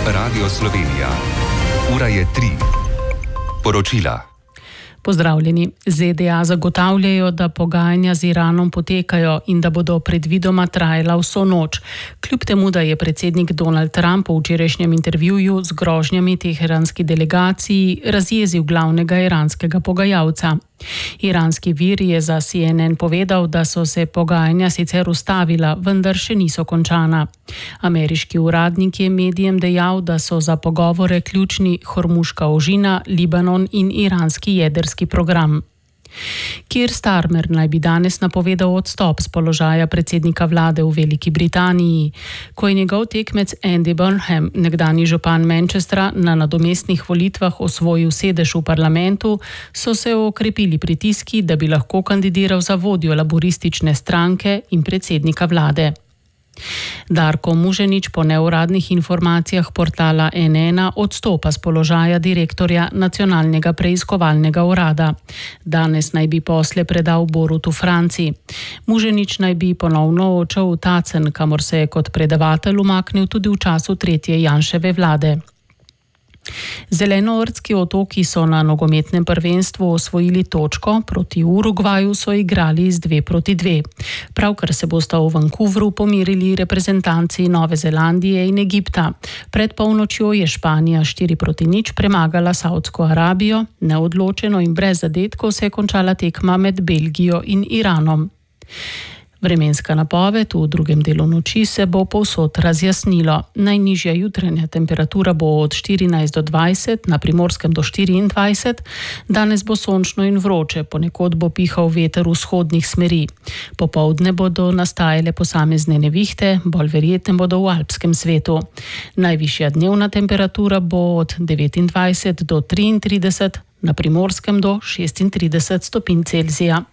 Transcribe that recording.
Radio Slovenija. Ura je 3. Poročila. Pozdravljeni. ZDA zagotavljajo, da pogajanja z Iranom potekajo in da bodo predvidoma trajala vso noč. Kljub temu, da je predsednik Donald Trump v včerajšnjem intervjuju z grožnjami teheranski delegaciji razjezil glavnega iranskega pogajalca. Iranski vir je za CNN povedal, da so se pogajanja sicer ustavila, vendar še niso končana. Ameriški uradnik je medijem dejal, da so za pogovore ključni Hormuška ožina, Libanon in iranski jedrski program. Keir Starmer naj bi danes napovedal odstop z položaja predsednika vlade v Veliki Britaniji. Ko je njegov tekmec Andy Burnham, nekdanji župan Manchestra, na nadomestnih volitvah osvojil sedež v parlamentu, so se okrepili pritiski, da bi lahko kandidiral za vodjo laburistične stranke in predsednika vlade. Darko Muženič po neuradnih informacijah portala N1 odstopa z položaja direktorja Nacionalnega preiskovalnega urada. Danes naj bi posle predal Borutu Franci. Muženič naj bi ponovno odšel v Tacen, kamor se je kot predavatelj umaknil tudi v času tretje Janševe vlade. Zelenoortski otoki so na nogometnem prvenstvu osvojili točko, proti Urugvaju so igrali z 2-2. Pravkar se bosta v Vancouvru pomirili reprezentanci Nove Zelandije in Egipta. Pred polnočjo je Španija 4-0 premagala Saudsko Arabijo, neodločeno in brez zadetkov se je končala tekma med Belgijo in Iranom. Vremenska napoved: v drugem delu noči se bo povsod razjasnilo. Najnižja jutranja temperatura bo od 14 do 20, na Primorskem do 24. Danes bo sončno in vroče, ponekod bo pihal veter vzhodnih smeri. Popoldne bodo nastajale posamezne nevihte, bolj verjetne bodo v alpskem svetu. Najvišja dnevna temperatura bo od 29 do 33, na Primorskem do 36 stopinj Celzija.